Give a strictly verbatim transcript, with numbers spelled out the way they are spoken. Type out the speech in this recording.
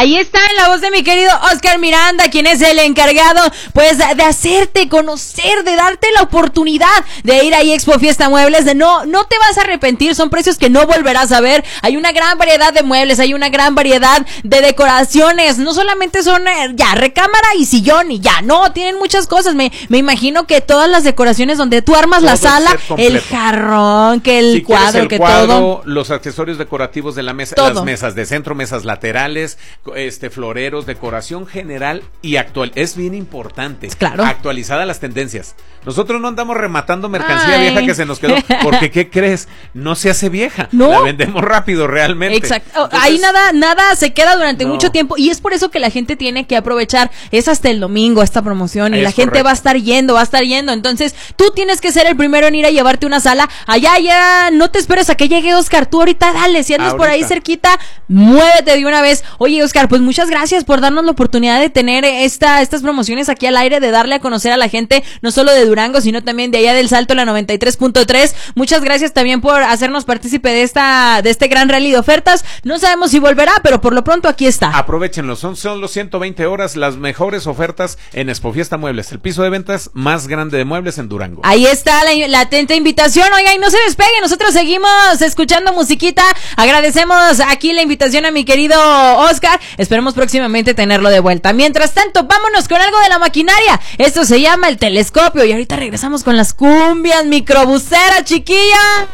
Ahí está en la voz de mi querido Oscar Miranda, quien es el encargado, pues, de hacerte conocer, de darte la oportunidad de ir ahí a Expo Fiesta Muebles, de no, no te vas a arrepentir, son precios que no volverás a ver. Hay una gran variedad de muebles, hay una gran variedad de decoraciones, no solamente son eh, ya recámara y sillón y ya, no, tienen muchas cosas. Me, me imagino que todas las decoraciones donde tú armas todo la sala, el jarrón, que el si cuadro, el que cuadro, todo, los accesorios decorativos de la mesa, todo. Las mesas de centro, mesas laterales, este floreros, decoración general y actual. Es bien importante, claro, actualizada las tendencias. Nosotros no andamos rematando mercancía Ay. vieja que se nos quedó, porque ¿qué crees? No se hace vieja, ¿no? La vendemos rápido realmente. Exacto. Entonces, ahí nada, nada se queda durante no. mucho tiempo, y es por eso que la gente tiene que aprovechar. Es hasta el domingo esta promoción y es la gente correcto. va a estar yendo, va a estar yendo. Entonces tú tienes que ser el primero en ir a llevarte una sala. Allá ya no te esperes a que llegue Oscar, tú ahorita dale, si andas ahorita por ahí cerquita, muévete de una vez. Oye, Oscar, pues muchas gracias por darnos la oportunidad de tener esta, estas promociones aquí al aire, de darle a conocer a la gente, no solo de Durango, sino también de allá del Salto, la noventa y tres punto tres. Muchas gracias también por hacernos partícipe de esta, de este gran rally de ofertas. No sabemos si volverá, pero por lo pronto aquí está. Aprovechenlo, son, son los ciento veinte horas, las mejores ofertas en Expo Fiesta Muebles, el piso de ventas más grande de muebles en Durango. Ahí está la, la atenta invitación. Oiga, y no se despegue, nosotros seguimos escuchando musiquita. Agradecemos aquí la invitación a mi querido Oscar. Esperemos próximamente tenerlo de vuelta. Mientras tanto, vámonos con algo de la maquinaria. Esto se llama El Telescopio y ahorita regresamos con las cumbias microbuseras, chiquilla.